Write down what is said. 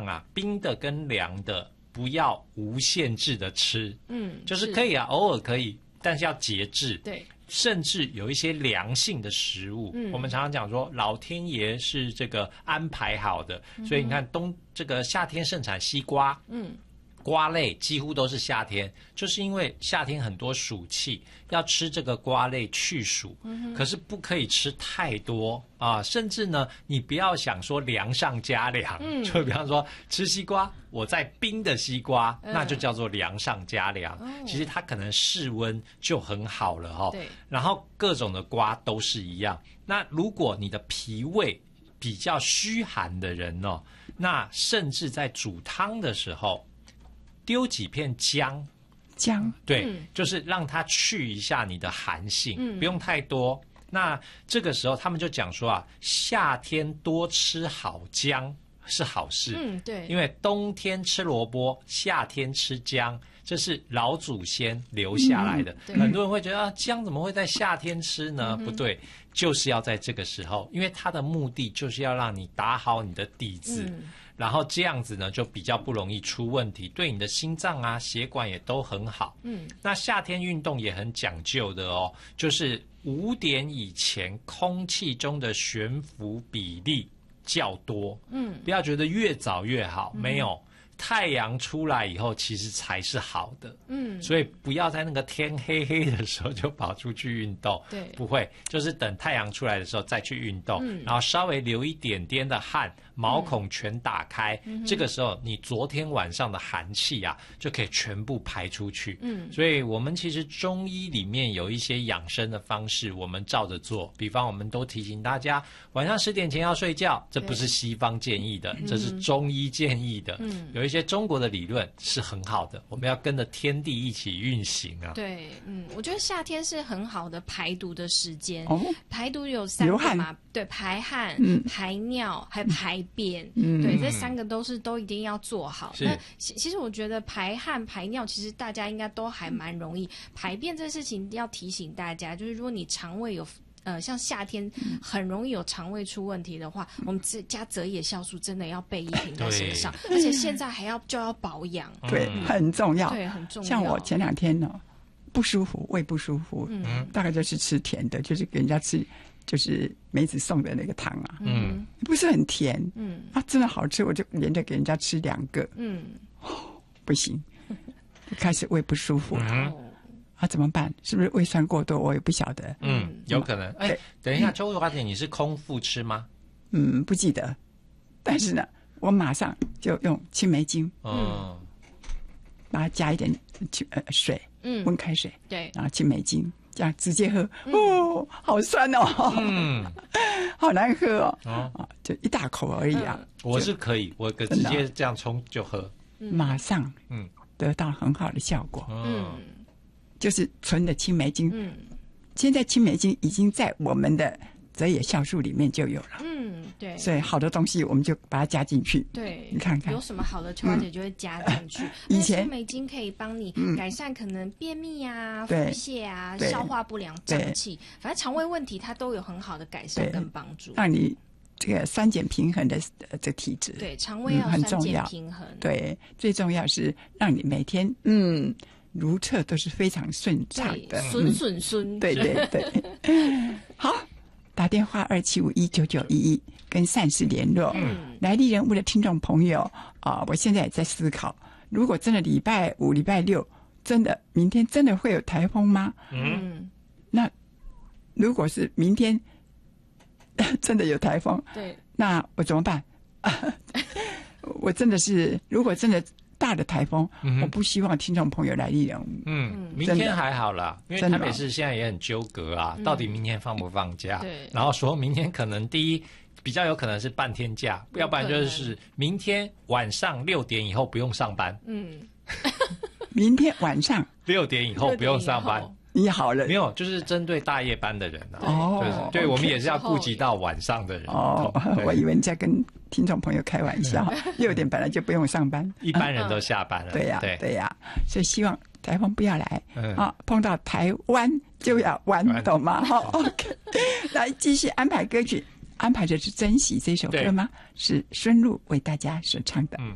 啊，冰的跟凉的不要无限制的吃，就是可以啊，偶尔可以，但是要节制。 对， 甚至有一些凉性的食物，我们常常讲说，老天爷是这个安排好的，所以你看这个夏天盛产西瓜，瓜类几乎都是夏天，就是因为夏天很多暑气，要吃这个瓜类去暑，可是不可以吃太多啊，甚至呢，你不要想说凉上加凉，就比方说吃西瓜，我在冰的西瓜，那就叫做凉上加凉，其实它可能室温就很好了哈。 对， 然后各种的瓜都是一样。那如果你的脾胃比较虚寒的人哦，那甚至在煮汤的时候，丢几片姜，对，就是让它去一下你的寒性，不用太多。那这个时候他们就讲说啊，夏天多吃好姜是好事， 对， 因为冬天吃萝卜，夏天吃姜，这是老祖先留下来的。很多人会觉得啊，姜怎么会在夏天吃呢？不对，就是要在这个时候，因为它的目的就是要让你打好你的底子。然后这样子呢，就比较不容易出问题，对你的心脏啊、血管也都很好。那夏天运动也很讲究的哦，就是5点以前空气中的悬浮比例较多。不要觉得越早越好，没有。太阳出来以后，其实才是好的。所以不要在那个天黑黑的时候就跑出去运动。 对， 不会，就是等太阳出来的时候再去运动，然后稍微流一点点的汗，毛孔全打开，这个时候你昨天晚上的寒气啊，就可以全部排出去。所以我们其实中医里面有一些养生的方式，我们照着做。比方我们都提醒大家，晚上10点前要睡觉，这不是西方建议的，这是中医建议的。有一些中国的理论是很好的，我们要跟着天地一起运行啊。 对，我觉得夏天是很好的排毒的时间。排毒有3个嘛，对，排汗、排尿还有排便。对，这3个都一定要做好。那其实我觉得排汗、排尿，其实大家应该都还蛮容易。排便这事情要提醒大家，就是如果你肠胃有像夏天很容易有肠胃出问题的话，我们加泽野酵素真的要备一瓶在身上，而且现在就要保养， 对，很重要， 对，很重要。 像我前2天呢，不舒服，胃不舒服，大概就是吃甜的，就是给人家吃，就是梅子送的那个汤啊，不是很甜，真的好吃，我就连着给人家吃2个，不行，开始胃不舒服了。怎么办？是不是胃酸过多？我也不晓得。 有可能。等一下，周华姐，你是空腹吃吗？ 不记得。但是呢，我马上就用青梅精，把它加一点水，温开水， 对， 然后青梅精，这样直接喝。好酸哦，好难喝哦。就一大口而已啊。 我是可以，我直接这样冲就喝， 马上得到很好的效果。就是纯的青梅精，现在青梅精已经在我们的泽野酵素里面就有了， 对， 所以好的东西我们就把它加进去， 对， 你看看有什么好的秋华姐就会加进去。以前青梅精可以帮你改善可能便秘啊、腹泻啊、消化不良、胀气，反正肠胃问题它都有很好的改善跟帮助， 让你这个酸碱平衡的这体质， 对，肠胃要酸碱平衡， 对，最重要是让你每天如厕都是非常顺畅的， 顺， 对对对。好，打电话27519911跟善事联络。来历人物的听众朋友我现在也在思考，如果真的礼拜5、礼拜6，真的明天真的会有台风吗？那如果是明天真的有台风， 对， 那我怎么办？我真的是，如果真的大的台风，我不希望听众朋友来历人物。 明天还好啦，因为台北市现在也很纠葛啊，到底明天放不放假？ 对， 然后说明天可能第一比较有可能是半天假，要不然就是明天晚上6点以后不用上班。 明天晚上 6点以后不用上班。 你好了， 没有，就是针对大夜班的人啊。对，我们也是要顾及到晚上的人。 我以为你在跟听众朋友开玩笑，6点本来就不用上班， 一般人都下班了。 对呀，所以希望台风不要来碰到台湾就要玩，懂吗？OK， 来继续安排歌曲，安排的是《珍惜》这首歌吗？是孙露为大家所唱的。